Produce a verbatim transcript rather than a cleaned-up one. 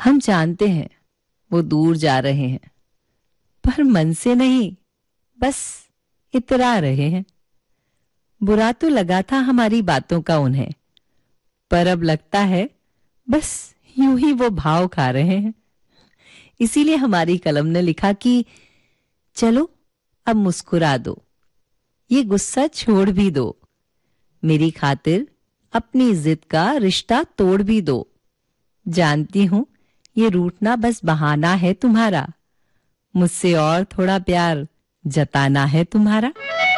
हम जानते हैं वो दूर जा रहे हैं, पर मन से नहीं, बस इतरा रहे हैं। बुरा तो लगा था हमारी बातों का उन्हें, पर अब लगता है बस यूं ही वो भाव खा रहे हैं। इसीलिए हमारी कलम ने लिखा कि चलो अब मुस्कुरा दो, ये गुस्सा छोड़ भी दो, मेरी खातिर अपनी जिद का रिश्ता तोड़ भी दो। जानती हूं ये रूठना बस बहाना है तुम्हारा, मुझसे और थोड़ा प्यार जताना है तुम्हारा।